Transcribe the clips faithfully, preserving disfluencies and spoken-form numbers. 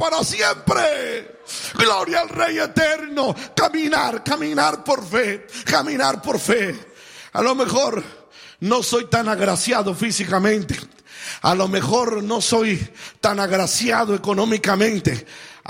para siempre. Gloria al Rey eterno. Caminar, caminar por fe, caminar por fe. A lo mejor no soy tan agraciado físicamente. A lo mejor no soy tan agraciado económicamente.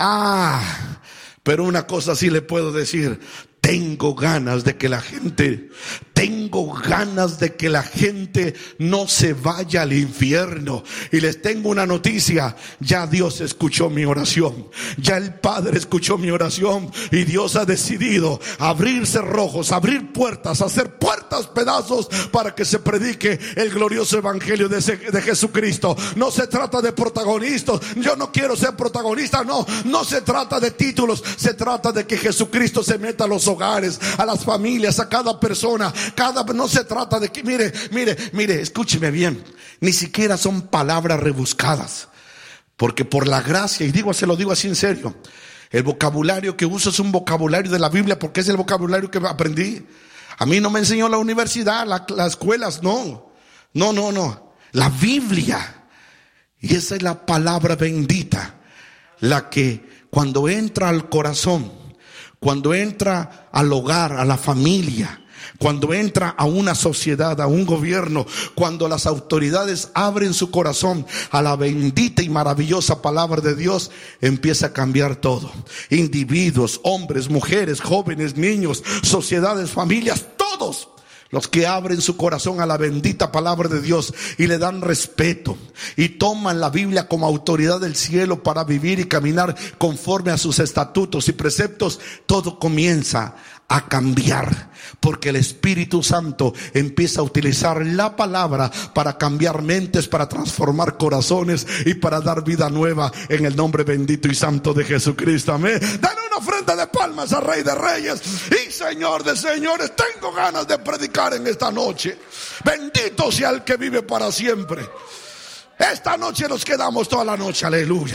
Ah, pero una cosa sí le puedo decir. Tengo ganas de que la gente, tengo ganas de que la gente no se vaya al infierno. Y les tengo una noticia, ya Dios escuchó mi oración, ya el Padre escuchó mi oración y Dios ha decidido abrir cerrojos, abrir puertas, hacer puertas pedazos para que se predique el glorioso evangelio de, ese, de Jesucristo. No se trata de protagonistas, yo no quiero ser protagonista, no, no se trata de títulos, se trata de que Jesucristo se meta a los hogares, a las familias, a cada persona. Cada, no se trata de que, mire, mire, mire, escúcheme bien, ni siquiera son palabras rebuscadas, porque por la gracia, y digo, se lo digo así en serio, el vocabulario que uso es un vocabulario de la Biblia, porque es el vocabulario que aprendí. A mí no me enseñó la universidad, la, las escuelas, no, no, no, no, la Biblia. Y esa es la palabra bendita, la que cuando entra al corazón, cuando entra al hogar, a la familia, cuando entra a una sociedad, a un gobierno, cuando las autoridades abren su corazón a la bendita y maravillosa palabra de Dios, empieza a cambiar todo. Individuos, hombres, mujeres, jóvenes, niños, sociedades, familias, todos los que abren su corazón a la bendita palabra de Dios y le dan respeto y toman la Biblia como autoridad del cielo para vivir y caminar conforme a sus estatutos y preceptos, todo comienza a cambiar, porque el Espíritu Santo empieza a utilizar la palabra para cambiar mentes, para transformar corazones y para dar vida nueva en el nombre bendito y santo de Jesucristo. Amén. Dale una ofrenda de palmas al Rey de Reyes y Señor de Señores. Tengo ganas de predicar en esta noche. Bendito sea el que vive para siempre. Esta noche nos quedamos toda la noche, aleluya.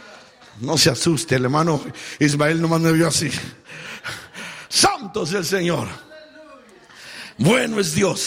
No se asuste, el hermano Ismael nomás me vio así. Santo es el Señor. Bueno es Dios.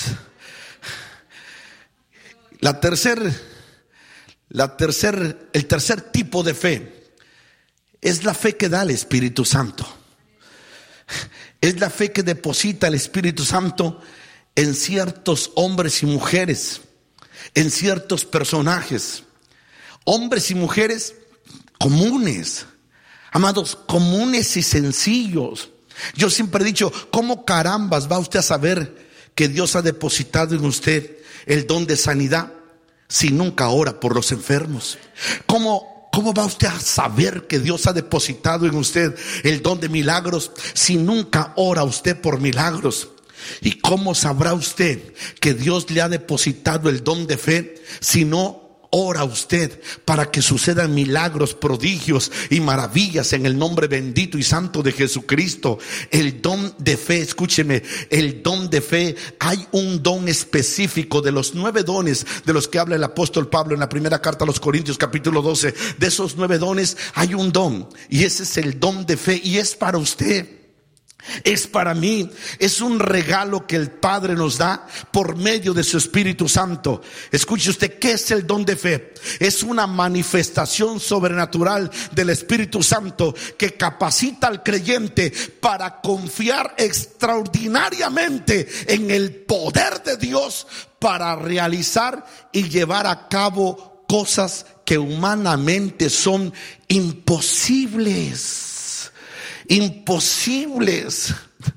La tercer, la tercer, el tercer tipo de fe es la fe que da el Espíritu Santo. Es la fe que deposita el Espíritu Santo en ciertos hombres y mujeres, en ciertos personajes, hombres y mujeres comunes, amados, comunes y sencillos. Yo siempre he dicho, ¿cómo carambas va usted a saber que Dios ha depositado en usted el don de sanidad si nunca ora por los enfermos? ¿Cómo, cómo va usted a saber que Dios ha depositado en usted el don de milagros si nunca ora usted por milagros? ¿Y cómo sabrá usted que Dios le ha depositado el don de fe si no ora usted para que sucedan milagros, prodigios y maravillas en el nombre bendito y santo de Jesucristo? El don de fe, escúcheme, el don de fe, hay un don específico de los nueve dones de los que habla el apóstol Pablo en la primera carta a los Corintios capítulo doce. De esos nueve dones hay un don, y ese es el don de fe, y es para usted. Es para mí, es un regalo que el Padre nos da por medio de su Espíritu Santo. Escuche usted, ¿qué es el don de fe? Es una manifestación sobrenatural del Espíritu Santo que capacita al creyente para confiar extraordinariamente en el poder de Dios para realizar y llevar a cabo cosas que humanamente son imposibles. Imposibles.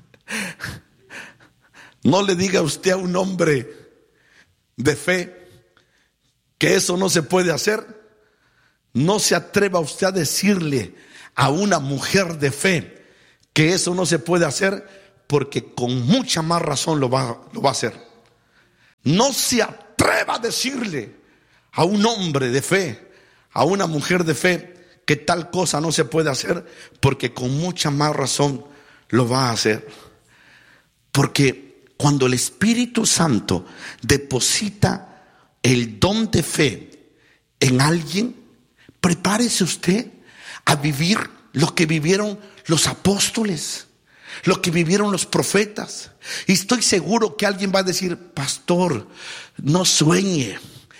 No le diga usted a un hombre de fe que eso no se puede hacer. No se atreva usted a decirle a una mujer de fe que eso no se puede hacer, porque con mucha más razón lo va, lo va a hacer. No se atreva a decirle a un hombre de fe, a una mujer de fe, que tal cosa no se puede hacer, porque con mucha más razón lo va a hacer. Porque cuando el Espíritu Santo deposita el don de fe en alguien, prepárese usted a vivir lo que vivieron los apóstoles, lo que vivieron los profetas. Y estoy seguro que alguien va a decir: pastor, no sueñe.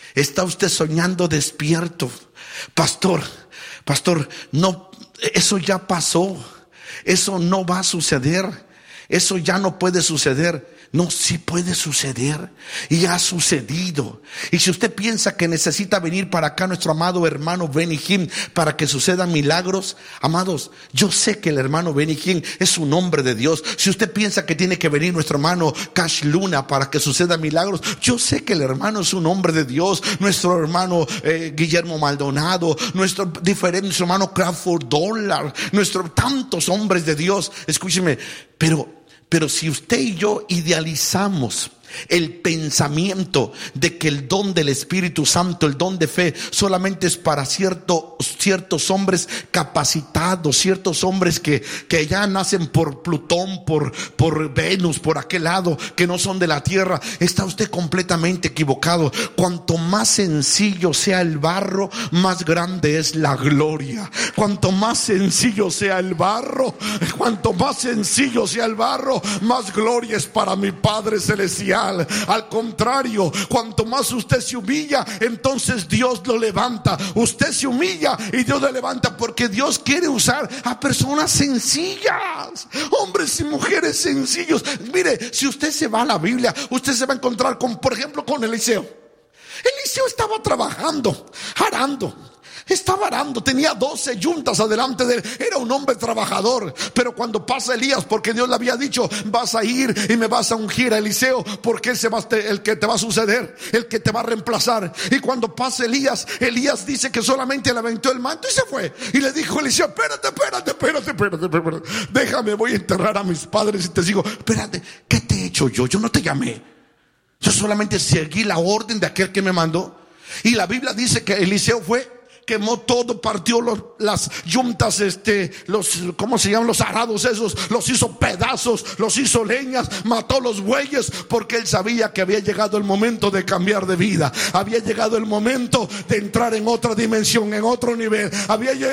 ¿Está usted soñando despierto? Pastor, pastor, no, eso ya pasó. Eso no va a suceder. Eso ya no puede suceder. No, sí puede suceder y ha sucedido. Y si usted piensa que necesita venir para acá nuestro amado hermano Benny Hinn para que sucedan milagros, amados, yo sé que el hermano Benny Hinn es un hombre de Dios. Si usted piensa que tiene que venir nuestro hermano Cash Luna para que sucedan milagros, yo sé que el hermano es un hombre de Dios. Nuestro hermano eh, Guillermo Maldonado, nuestro diferente, nuestro hermano Crawford Dollar, nuestros tantos hombres de Dios. Escúcheme, pero Pero si usted y yo idealizamos el pensamiento de que el don del Espíritu Santo, el don de fe, solamente es para cierto, ciertos hombres capacitados, ciertos hombres que, que ya nacen por Plutón, por, por Venus, por aquel lado, que no son de la tierra, está usted completamente equivocado. Cuanto más sencillo sea el barro, más grande es la gloria. Cuanto más sencillo sea el barro, cuanto más sencillo sea el barro, más gloria es para mi Padre Celestial. Al contrario, cuanto más usted se humilla, entonces Dios lo levanta. Usted se humilla y Dios lo levanta, porque Dios quiere usar a personas sencillas, hombres y mujeres sencillos. Mire, si usted se va a la Biblia, usted se va a encontrar con, por ejemplo, con Eliseo. Eliseo estaba trabajando, arando. Estaba arando, tenía doce yuntas adelante de él. Era un hombre trabajador. Pero cuando pasa Elías, porque Dios le había dicho: vas a ir y me vas a ungir a Eliseo, porque él se va, el que te va a suceder, el que te va a reemplazar. Y cuando pasa Elías, Elías dice que solamente le aventó el manto y se fue. Y le dijo a Eliseo: espérate, espérate, espérate, espérate, espérate. Déjame, voy a enterrar a mis padres y te sigo. Espérate, ¿qué te he hecho yo? Yo no te llamé. Yo solamente seguí la orden de aquel que me mandó. Y la Biblia dice que Eliseo fue, quemó todo, partió los, las yuntas, este, los, ¿cómo se llaman? Los arados esos, los hizo pedazos, los hizo leñas, mató los bueyes, porque él sabía que había llegado el momento de cambiar de vida, había llegado el momento de entrar en otra dimensión, en otro nivel, había llegado